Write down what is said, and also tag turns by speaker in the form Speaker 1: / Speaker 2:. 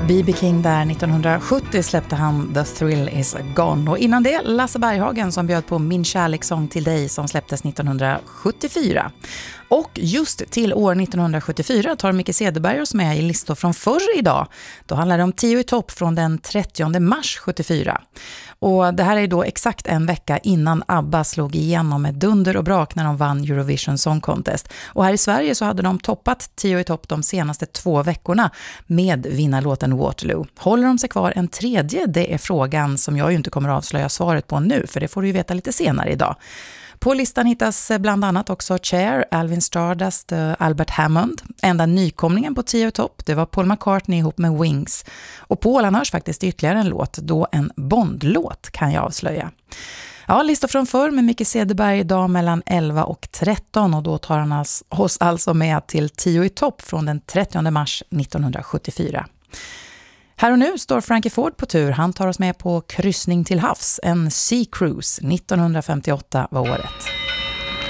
Speaker 1: B.B. King där 1970 släppte han The Thrill Is Gone. Och innan det Lasse Berghagen som bjöd på Min kärlekssång till dig som släpptes 1974. Och just till år 1974 tar Micke Cederberg oss med i listor från förr idag. Då handlar det om 10 i topp från den 30 mars 74. Och det här är då exakt en vecka innan ABBA slog igenom med dunder och brak när de vann Eurovision Song Contest. Och här i Sverige så hade de toppat 10 i topp de senaste 2 veckorna med vinnarlåten Waterloo. Håller de sig kvar en tredje? Det är frågan som jag ju inte kommer att avslöja svaret på nu, för det får du ju veta lite senare idag. På listan hittas bland annat också Cher, Alvin Stardust, Albert Hammond. Enda nykomlingen på 10 topp, det var Paul McCartney ihop med Wings. Och Paul han hörs faktiskt ytterligare en låt, då en Bond-låt kan jag avslöja. Ja, listor från förr med Micke Cederberg idag mellan 11 och 13 och då tar han oss alltså med till 10 i topp från den 30 mars 1974. Här och nu står Frankie Ford på tur. Han tar oss med på kryssning till havs. En Sea Cruise 1958 var året.